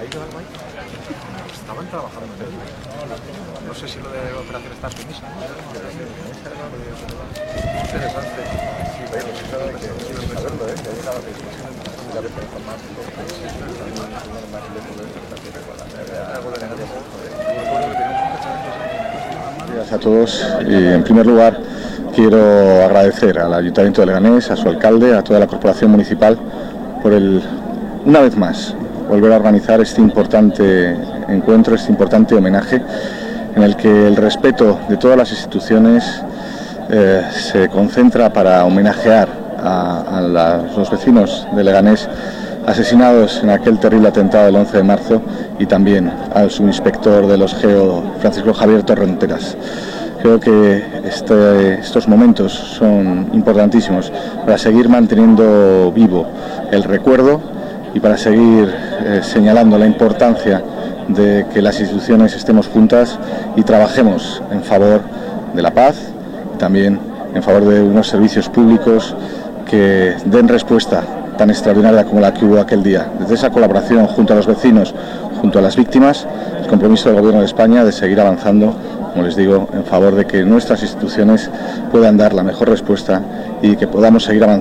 ahí quedó algo ahí. Estaban trabajando en ello. No sé si lo de operación está optimista. Interesante. Sí, pero sí, claro, hay que saberlo, ¿eh? Que ha llegado a Gracias a todos y en primer lugar quiero agradecer al Ayuntamiento de Leganés, a su alcalde, a toda la corporación municipal por una vez más volver a organizar este importante encuentro, este importante homenaje en el que el respeto de todas las instituciones se concentra para homenajear a los vecinos de Leganés asesinados en aquel terrible atentado del 11 de marzo y también al subinspector de los GEO, Francisco Javier Torrenteras. Creo que estos momentos son importantísimos para seguir manteniendo vivo el recuerdo y para seguir señalando la importancia de que las instituciones estemos juntas y trabajemos en favor de la paz y también en favor de unos servicios públicos que den respuesta tan extraordinaria como la que hubo aquel día. Desde esa colaboración junto a los vecinos, junto a las víctimas, el compromiso del Gobierno de España de seguir avanzando, como les digo, en favor de que nuestras instituciones puedan dar la mejor respuesta y que podamos seguir avanzando.